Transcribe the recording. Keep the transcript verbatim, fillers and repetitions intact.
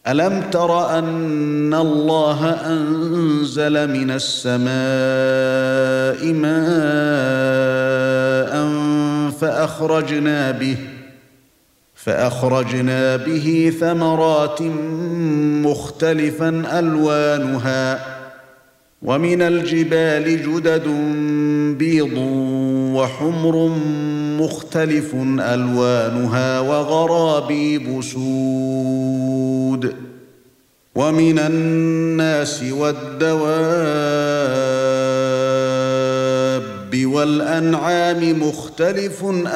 ألم تر أن الله أنزل من السماء ماء فأخرجنا به فأخرجنا به ثمرات مختلفا ألوانها ومن الجبال جدد بيض وحمر مختلف ألوانها وغرابيب سود ومن الناس والدواب والأنعام مختلف